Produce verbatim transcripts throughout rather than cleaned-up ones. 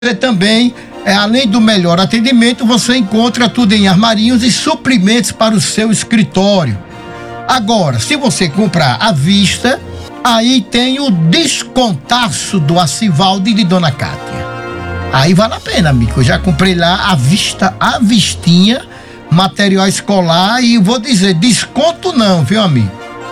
também, é, além do melhor atendimento, você encontra tudo em armarinhos e suprimentos para o seu escritório. Agora, se você comprar à vista, aí tem o descontaço do Acivaldi de Dona Cátia. Aí vale a pena, amigo. Eu já comprei lá à vista, à vistinha, material escolar, e vou dizer, desconto não, viu, amigo?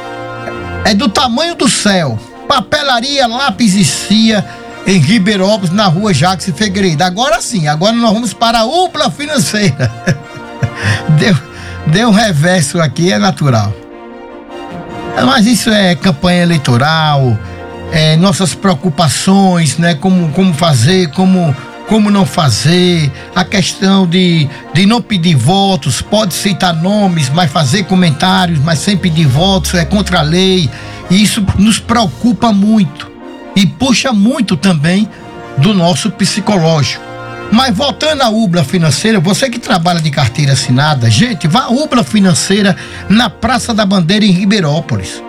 É do tamanho do céu. Papelaria, lápis e cia em Ribeirópolis, na rua Jacques e Figueiredo. Agora sim, agora nós vamos para a Upla Financeira. Deu, deu um reverso aqui, é natural. Mas isso é campanha eleitoral, é nossas preocupações, né? Como, como fazer, como, como não fazer, a questão de, de não pedir votos, pode citar nomes, mas fazer comentários, mas sem pedir votos, é contra a lei. E isso nos preocupa muito e puxa muito também do nosso psicológico. Mas voltando à Upla Financeira, você que trabalha de carteira assinada, gente, vá à Upla Financeira na Praça da Bandeira em Ribeirópolis.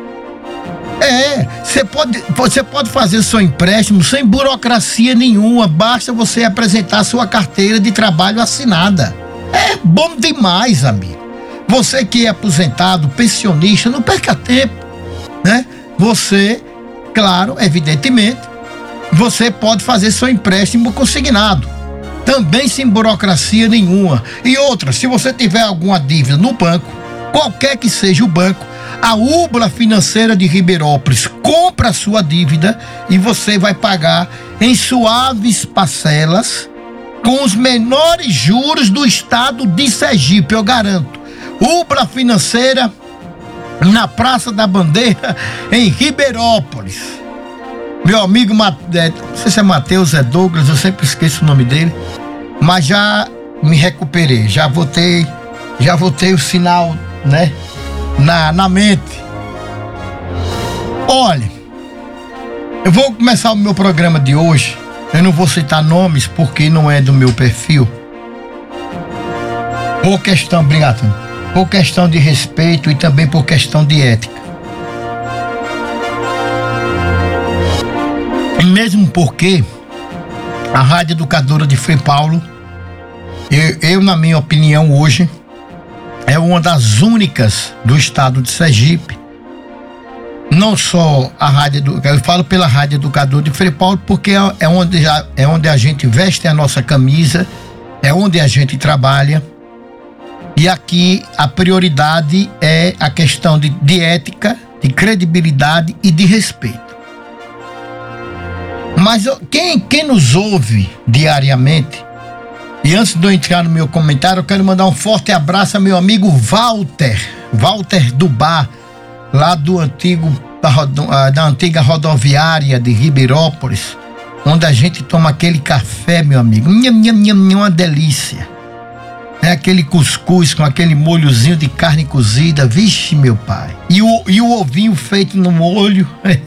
É, você pode, você pode fazer seu empréstimo sem burocracia nenhuma, basta você apresentar sua carteira de trabalho assinada. É bom demais, amigo. Você que é aposentado, pensionista, não perca tempo, né? Você, claro, evidentemente, você pode fazer seu empréstimo consignado, também sem burocracia nenhuma. E outra, se você tiver alguma dívida no banco, qualquer que seja o banco, a Upla Financeira de Ribeirópolis compra a sua dívida e você vai pagar em suaves parcelas com os menores juros do estado de Sergipe, eu garanto. Upla Financeira na Praça da Bandeira em Ribeirópolis. Meu amigo, é, não sei se é Matheus, é Douglas, eu sempre esqueço o nome dele, mas já me recuperei, já voltei, já voltei o sinal, né, na, na mente. Olha, eu vou começar o meu programa de hoje, eu não vou citar nomes porque não é do meu perfil, por questão, obrigado, por questão de respeito e também por questão de ética. Mesmo porque a Rádio Educadora de Frei Paulo, eu, eu, na minha opinião hoje, é uma das únicas do estado de Sergipe. Não só a Rádio, eu falo pela Rádio Educadora de Frei Paulo, porque é, é, onde, é onde a gente veste a nossa camisa, é onde a gente trabalha. E aqui a prioridade é a questão de, de ética, de credibilidade e de respeito. Mas quem, quem nos ouve diariamente, e antes de eu entrar no meu comentário, eu quero mandar um forte abraço ao meu amigo Walter, Walter do Bar, lá do antigo, da, da antiga rodoviária de Ribeirópolis, onde a gente toma aquele café, meu amigo, minha, minha, minha, minha, uma delícia. É aquele cuscuz com aquele molhozinho de carne cozida, vixe, meu pai. E o, e o ovinho feito no molho.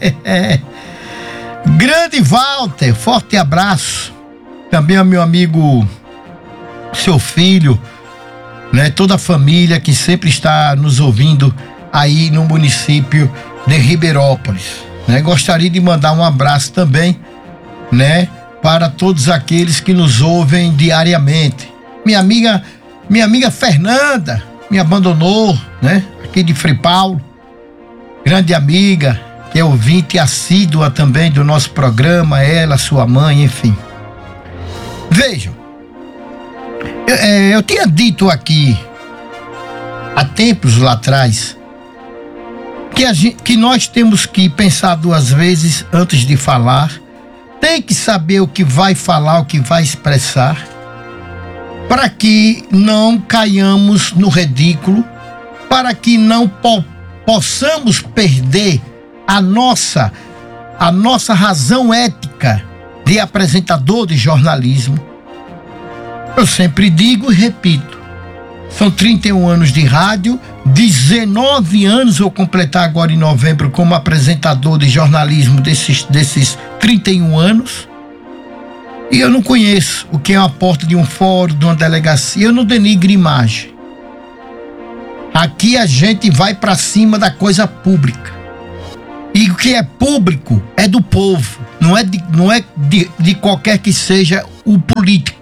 Grande Walter, forte abraço. Também ao meu amigo, seu filho, né? Toda a família que sempre está nos ouvindo aí no município de Ribeirópolis, né? Gostaria de mandar um abraço também, né? Para todos aqueles que nos ouvem diariamente. Minha amiga, minha amiga Fernanda me abandonou, né? Aqui de Frei Paulo, grande amiga, que é ouvinte assídua também do nosso programa, ela, sua mãe, enfim. Vejam, eu, é, eu tinha dito aqui, há tempos lá atrás, que, a gente, que nós temos que pensar duas vezes antes de falar, tem que saber o que vai falar, o que vai expressar, para que não caiamos no ridículo, para que não po- possamos perder a nossa, a nossa razão ética de apresentador de jornalismo. Eu sempre digo e repito, são trinta e um anos de rádio, dezenove anos vou completar agora em novembro como apresentador de jornalismo desses, desses trinta e um anos, e eu não conheço o que é uma porta de um fórum, de uma delegacia, eu não denigro imagem. Aqui a gente vai para cima da coisa pública. E o que é público é do povo, não é de, não é de, de qualquer que seja o político.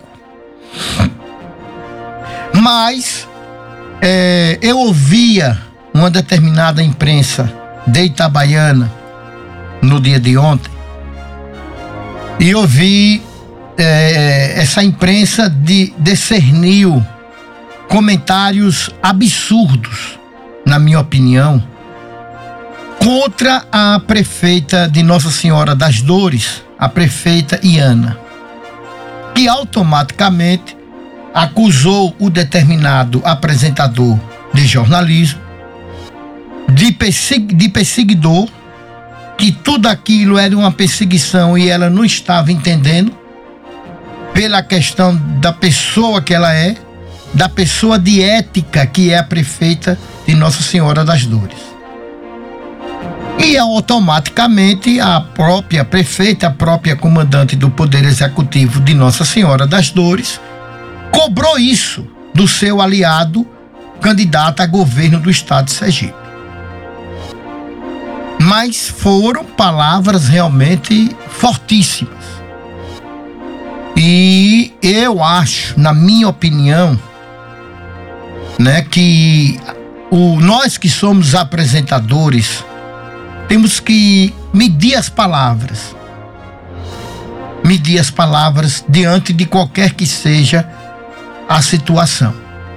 Mas é, eu ouvia uma determinada imprensa de Itabaiana no dia de ontem e ouvi é, essa imprensa de, discerniu comentários absurdos, na minha opinião, contra a prefeita de Nossa Senhora das Dores, a prefeita Iana, que automaticamente acusou o determinado apresentador de jornalismo de, persegu- de perseguidor, que tudo aquilo era uma perseguição e ela não estava entendendo, pela questão da pessoa que ela é, da pessoa de ética que é a prefeita de Nossa Senhora das Dores. E automaticamente a própria prefeita, a própria comandante do Poder Executivo de Nossa Senhora das Dores, cobrou isso do seu aliado, candidato a governo do estado de Sergipe. Mas foram palavras realmente fortíssimas. E eu acho, na minha opinião, né, que o, nós que somos apresentadores temos que medir as palavras. Medir as palavras diante de qualquer que seja a situação.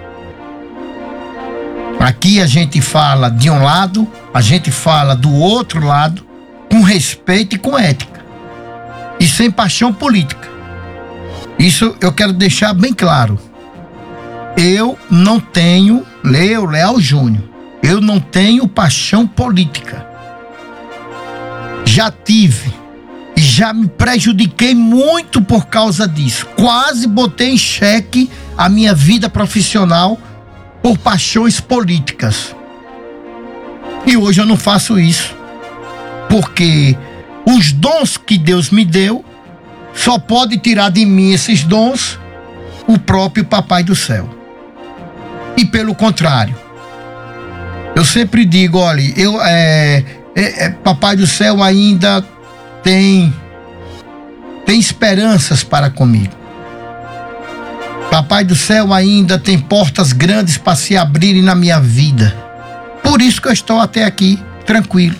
Aqui a gente fala de um lado, a gente fala do outro lado, com respeito e com ética. E sem paixão política. Isso eu quero deixar bem claro. Eu não tenho, Leo Leal Júnior, eu não tenho paixão política. Já tive e já me prejudiquei muito por causa disso. Quase botei em xeque a minha vida profissional por paixões políticas. E hoje eu não faço isso, porque os dons que Deus me deu, só pode tirar de mim esses dons o próprio Papai do Céu. E pelo contrário, eu sempre digo, olha, eu, é, é, é, Papai do Céu ainda tem, tem esperanças para comigo. Papai do Céu ainda tem portas grandes para se abrirem na minha vida. Por isso que eu estou até aqui, tranquilo.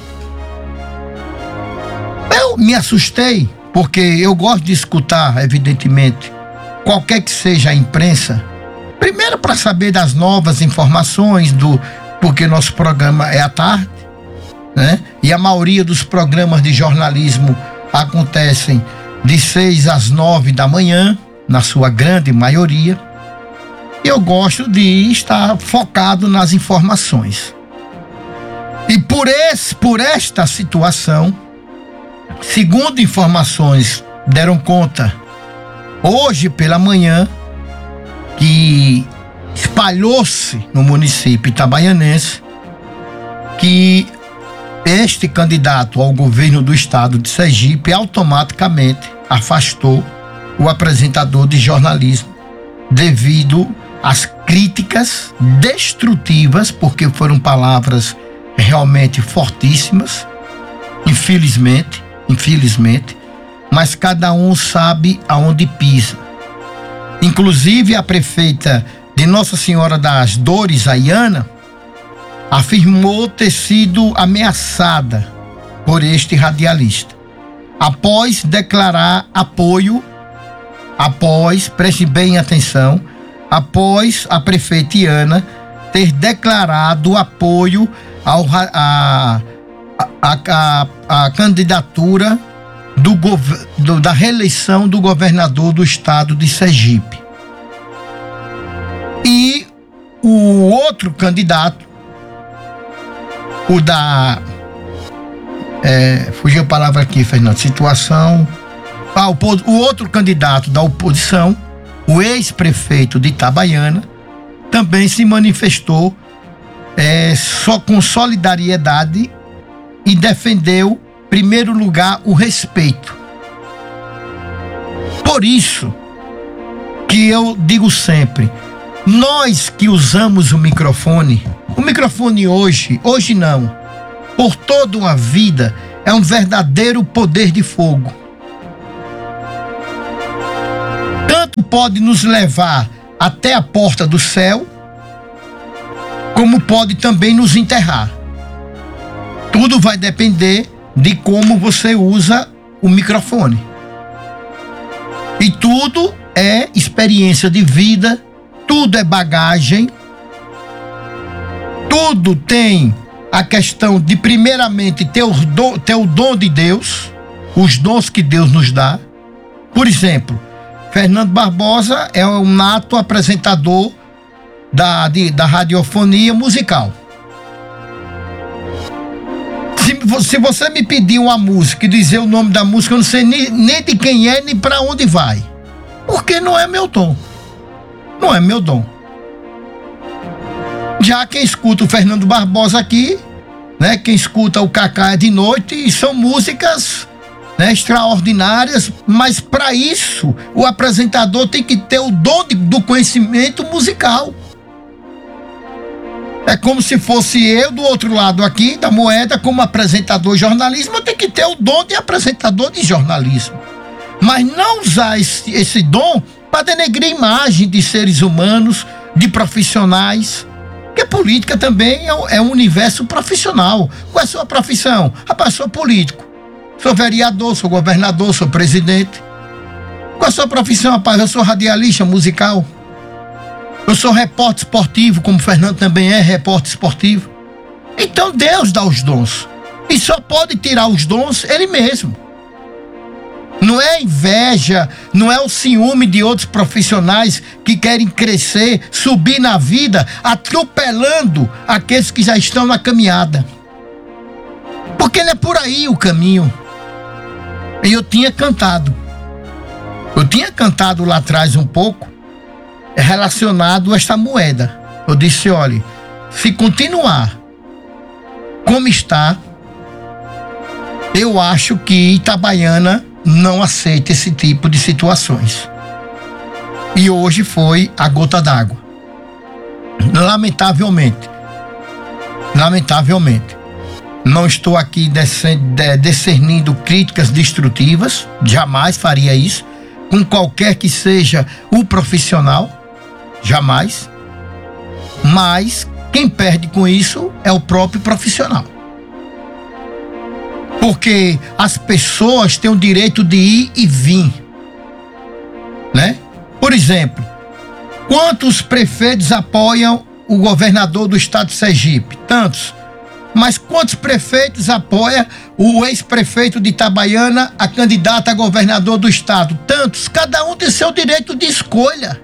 Eu me assustei, porque eu gosto de escutar, evidentemente, qualquer que seja a imprensa, primeiro para saber das novas informações, do porque nosso programa é à tarde, né? E a maioria dos programas de jornalismo acontecem de seis às nove da manhã, na sua grande maioria. Eu gosto de estar focado nas informações. E por, esse, por esta situação, segundo informações deram conta hoje pela manhã, que espalhou-se no município itabaianense que este candidato ao governo do estado de Sergipe automaticamente afastou o apresentador de jornalismo devido às críticas destrutivas, porque foram palavras realmente fortíssimas, infelizmente, infelizmente, mas cada um sabe aonde pisa. Inclusive a prefeita de Nossa Senhora das Dores, a Iana, afirmou ter sido ameaçada por este radialista, após declarar apoio, após, preste bem atenção, após a prefeita Iana ter declarado apoio ao, a, a, a, a candidatura do, do, da reeleição do governador do estado de Sergipe. E o outro candidato, o da... É, fugiu a palavra aqui, Fernando. Situação... Ah, o, o outro candidato da oposição, o ex-prefeito de Itabaiana, também se manifestou é, só com solidariedade e defendeu, em primeiro lugar, o respeito. Por isso que eu digo sempre, nós que usamos o microfone, o microfone hoje, hoje não, por toda uma vida, é um verdadeiro poder de fogo. tanto pode nos levar até a porta do céu, como pode também nos enterrar. Tudo vai depender de como você usa o microfone. E tudo é experiência de vida, tudo é bagagem, tudo tem a questão de, primeiramente, ter o dom, ter o dom de Deus, os dons que Deus nos dá. Por exemplo, Fernando Barbosa é um nato apresentador da, de, da radiofonia musical. Se, se você me pedir uma música e dizer o nome da música, eu não sei nem, nem de quem é, nem para onde vai. Porque não é meu dom. Não é meu dom. Já quem escuta o Fernando Barbosa aqui, né, quem escuta o Cacá é de noite, e são músicas, né, extraordinárias, mas para isso o apresentador tem que ter o dom de, do conhecimento musical. É como se fosse eu do outro lado aqui da moeda, como apresentador de jornalismo, eu tenho que ter o dom de apresentador de jornalismo. Mas não usar esse, esse dom para denegrir a imagem de seres humanos, de profissionais. Porque política também é, é um universo profissional. Qual é a sua profissão? Rapaz, eu sou político. Sou vereador, sou governador, sou presidente. Qual é a sua profissão, rapaz? Eu sou radialista musical. Eu sou repórter esportivo, como o Fernando também é repórter esportivo. Então Deus dá os dons. E só pode tirar os dons Ele mesmo. Não é inveja, não é o ciúme de outros profissionais que querem crescer, subir na vida, atropelando aqueles que já estão na caminhada. Porque não é por aí o caminho. E eu tinha cantado. Eu tinha cantado lá atrás um pouco, relacionado a esta moeda. Eu disse, olha, se continuar como está, eu acho que Itabaiana não aceita esse tipo de situações. E hoje foi a gota d'água. Lamentavelmente. Lamentavelmente. Não estou aqui discernindo críticas destrutivas, jamais faria isso, com qualquer que seja o profissional, jamais. Mas quem perde com isso é o próprio profissional. Porque as pessoas têm o direito de ir e vir, né? Por exemplo, quantos prefeitos apoiam o governador do estado de Sergipe? Tantos. Mas quantos prefeitos apoia o ex-prefeito de Itabaiana, a candidata a governador do estado? Tantos. Cada um tem seu direito de escolha.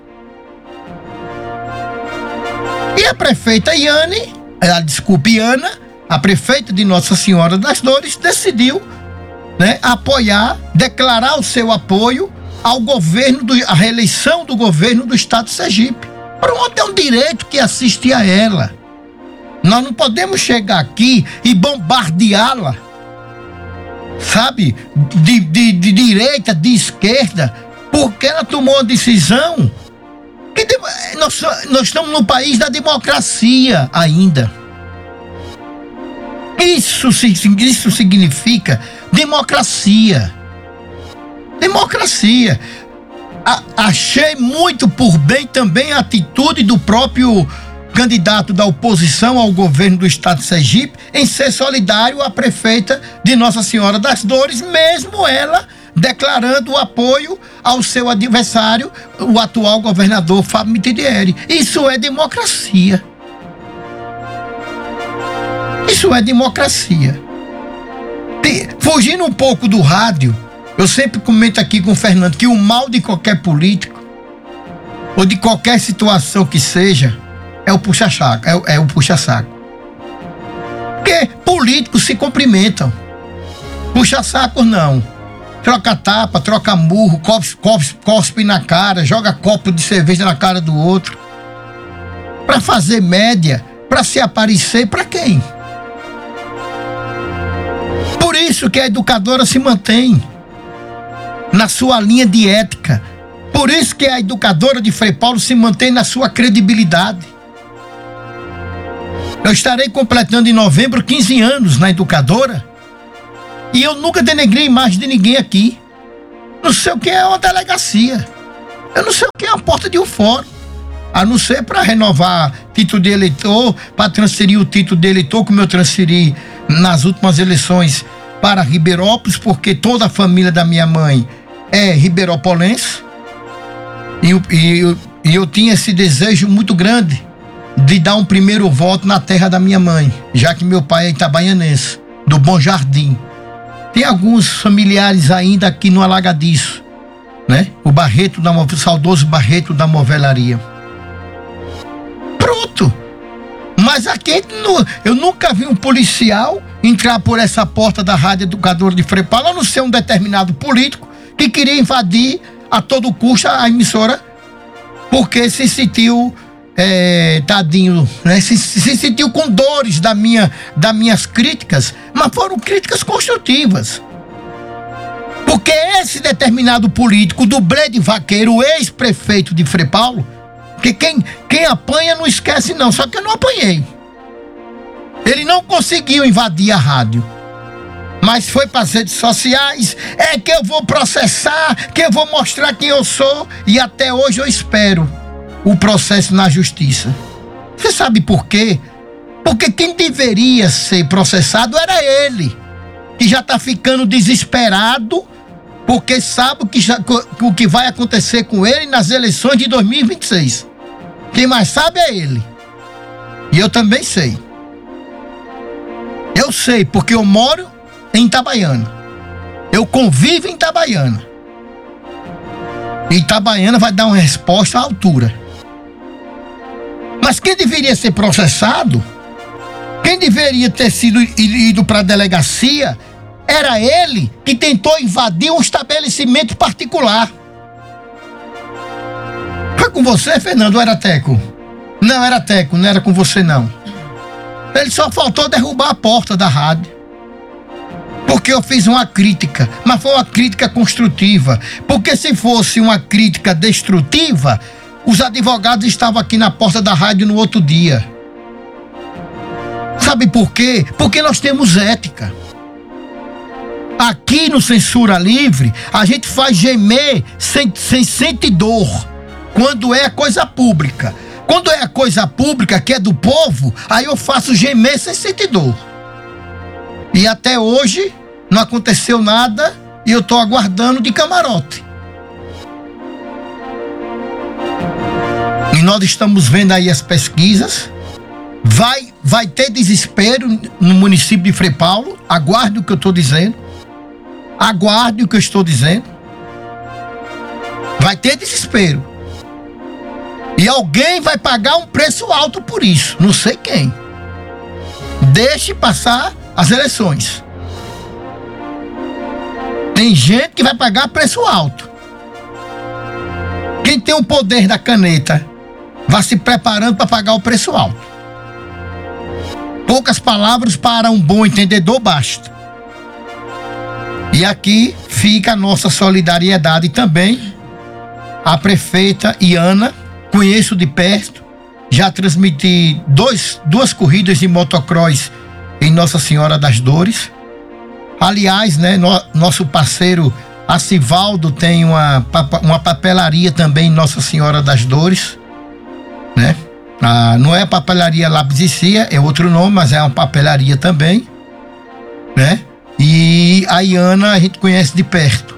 E a prefeita Iane, a, desculpe, Iana, a prefeita de Nossa Senhora das Dores, decidiu, né, apoiar, declarar o seu apoio ao governo, do, à reeleição do governo do estado de Sergipe. Pronto, é um direito que assiste a ela. Nós não podemos chegar aqui e bombardeá-la, sabe, de, de, de direita, de esquerda, porque ela tomou uma decisão que de, nós, nós estamos no país da democracia ainda. Isso, isso significa democracia. Democracia. A, achei muito por bem também a atitude do próprio candidato da oposição ao governo do estado de Sergipe em ser solidário à prefeita de Nossa Senhora das Dores, mesmo ela declarando o apoio ao seu adversário, o atual governador Fábio Mitidieri. Isso é democracia. Isso é democracia. Tem, fugindo um pouco do rádio, eu sempre comento aqui com o Fernando que o mal de qualquer político ou de qualquer situação que seja é o puxa-saco, é, é o puxa-saco. Porque políticos se cumprimentam. Puxa-sacos não. Troca tapa, troca murro, cospe, cospe, cospe na cara, joga copo de cerveja na cara do outro. Para fazer média, para se aparecer, para quem? Por isso que a educadora se mantém na sua linha de ética. Por isso que a educadora de Frei Paulo se mantém na sua credibilidade. Eu estarei completando em novembro quinze anos na educadora e eu nunca denegrei a imagem de ninguém aqui. Não sei o que é uma delegacia. Eu não sei o que é a porta de um fórum, a não ser para renovar título de eleitor, para transferir o título de eleitor, como eu transferi nas últimas eleições para Ribeirópolis, porque toda a família da minha mãe é ribeiropolense, e, e, e eu tinha esse desejo muito grande de dar um primeiro voto na terra da minha mãe, já que meu pai é itabaianense, do Bom Jardim. Tem alguns familiares ainda aqui no Alagadiço, né? O Barreto, da, o saudoso Barreto da Movelaria. Pronto. Mas aqui no, eu nunca vi um policial entrar por essa porta da Rádio Educadora de Frei Paulo, a não ser um determinado político que queria invadir a todo custo a emissora, porque se sentiu é, tadinho, né? Se, se sentiu com dores da minha, das minhas críticas, mas foram críticas construtivas. Porque esse determinado político, dublê de Vaqueiro, o ex-prefeito de Frei Paulo, porque quem, quem apanha não esquece não, só que eu não apanhei. Ele não conseguiu invadir a rádio, mas foi para as redes sociais, é que eu vou processar, que eu vou mostrar quem eu sou, e até hoje eu espero o processo na justiça. Você sabe por quê? Porque quem deveria ser processado era ele, que já está ficando desesperado, porque sabe o que, já, o que vai acontecer com ele nas eleições de dois mil e vinte e seis. Quem mais sabe é ele. E eu também sei. Eu sei porque eu moro em Itabaiana. Eu convivo em Itabaiana. E Itabaiana vai dar uma resposta à altura. Mas quem deveria ser processado, quem deveria ter sido ido para a delegacia, era ele que tentou invadir um estabelecimento particular. Foi com você, Fernando, ou era Teco? Não, era Teco, não era com você não. Ele só faltou derrubar a porta da rádio, porque eu fiz uma crítica, mas foi uma crítica construtiva. Porque se fosse uma crítica destrutiva, os advogados estavam aqui na porta da rádio no outro dia. Sabe por quê? Porque nós temos ética. Aqui no Censura Livre, a gente faz gemer sem, sem sentir dor, quando é coisa pública. Quando é a coisa pública, que é do povo, aí eu faço gemer sem sentir dor. E até hoje não aconteceu nada e eu estou aguardando de camarote. E nós estamos vendo aí as pesquisas. Vai, vai ter desespero no município de Frei Paulo. Aguarde o que eu estou dizendo. Aguarde o que eu estou dizendo. Vai ter desespero. E alguém vai pagar um preço alto por isso. Não sei quem. Deixe passar as eleições. Tem gente que vai pagar preço alto. Quem tem o poder da caneta vai se preparando para pagar o preço alto. Poucas palavras para um bom entendedor basta. E aqui fica a nossa solidariedade também à prefeita Iana. Conheço de perto, já transmiti dois, duas corridas de motocross em Nossa Senhora das Dores. Aliás, né, no, nosso parceiro Acivaldo tem uma, uma papelaria também em Nossa Senhora das Dores, né? Ah, não é a papelaria Lápis e Cia, é outro nome, mas é uma papelaria também, né? E a Iana a gente conhece de perto,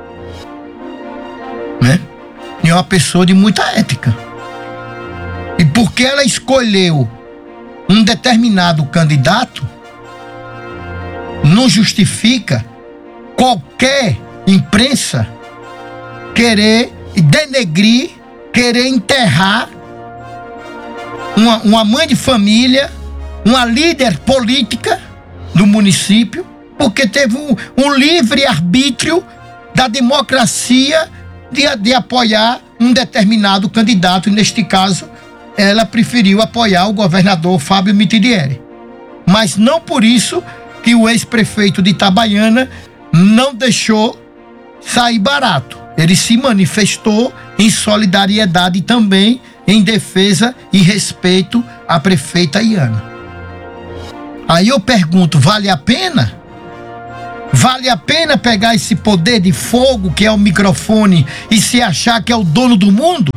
né? E é uma pessoa de muita ética. E porque ela escolheu um determinado candidato, não justifica qualquer imprensa querer denegrir, querer enterrar uma, uma mãe de família, uma líder política do município, porque teve um, um livre arbítrio da democracia De, de apoiar um determinado candidato, e neste caso ela preferiu apoiar o governador Fábio Mitidieri. Mas não por isso que o ex-prefeito de Itabaiana não deixou sair barato. Ele se manifestou em solidariedade também, em defesa e respeito à prefeita Iana. Aí eu pergunto, vale a pena? Vale a pena pegar esse poder de fogo que é o microfone e se achar que é o dono do mundo?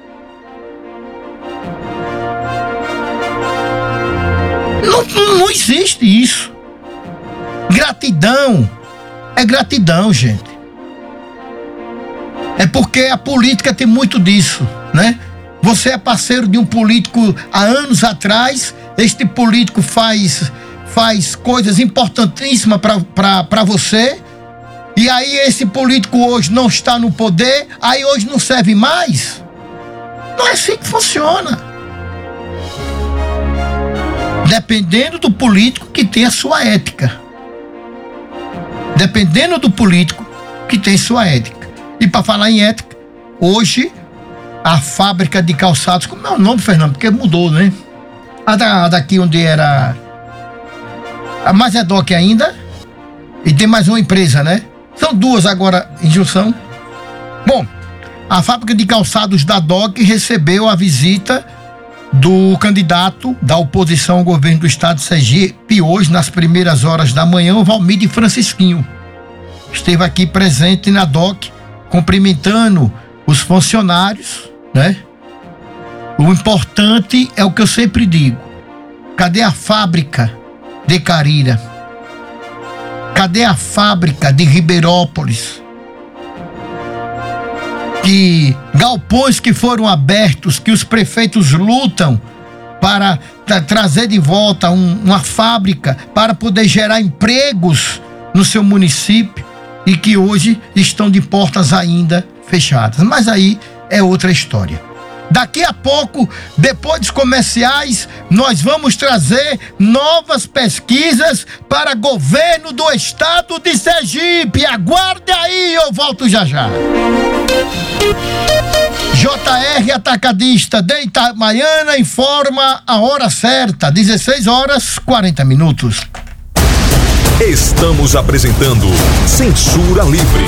Não, não existe isso. Gratidão é gratidão, gente. É porque a política tem muito disso, né? Você é parceiro de um político há anos atrás, este político faz, faz coisas importantíssimas para você, e aí esse político hoje não está no poder, aí hoje não serve mais. Não é assim que funciona. Dependendo do político que tem a sua ética. Dependendo do político que tem sua ética. E para falar em ética, hoje a fábrica de calçados, como é o nome, Fernando? Porque mudou, né? A, da, a daqui onde era a Mazedoc ainda, e tem mais uma empresa, né? São duas agora em junção. Bom, a fábrica de calçados da D O C recebeu a visita do candidato da oposição ao governo do estado de Sergipe hoje, nas primeiras horas da manhã, o Valmir Francisquinho. Esteve aqui presente na D O C, cumprimentando os funcionários, né? O importante é o que eu sempre digo. Cadê a fábrica de Carira? Cadê a fábrica de Ribeirópolis? Que galpões que foram abertos, que os prefeitos lutam para tra- trazer de volta um, uma fábrica para poder gerar empregos no seu município e que hoje estão de portas ainda fechadas. Mas aí é outra história. Daqui a pouco, depois dos comerciais, nós vamos trazer novas pesquisas para governo do estado de Sergipe. Aguarde aí, eu volto já já. J R Atacadista de Itamaiana informa a hora certa, dezesseis horas e quarenta minutos. Estamos apresentando Censura Livre.